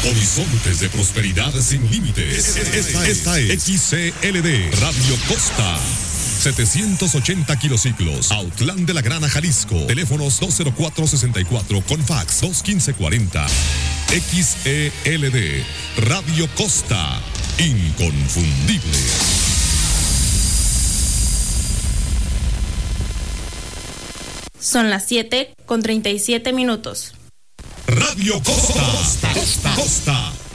Horizontes de prosperidad sin límites. Esta es XCLD Radio Costa. 780 kilociclos, Autlán de la Grana, Jalisco. Teléfonos 204-64 con fax 215-40. XELD Radio Costa, inconfundible. Son las 7:37. Radio Costa.